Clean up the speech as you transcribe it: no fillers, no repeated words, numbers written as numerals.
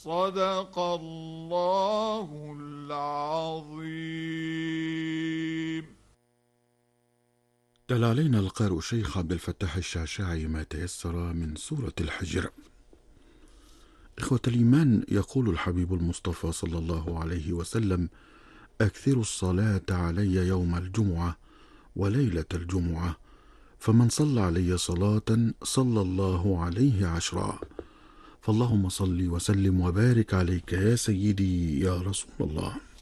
صدق الله العظيم. تلا علينا القارئ الشيخ عبد الفتاح الشعشاعي ما تيسر من سورة الحجر. إخوة الإيمان، يقول الحبيب المصطفى صلى الله عليه وسلم: أكثروا الصلاة علي يوم الجمعة وليلة الجمعة، فمن صلى علي صلاة صلى الله عليه 10. فاللهم صل وسلم وبارك عليك يا سيدي يا رسول الله.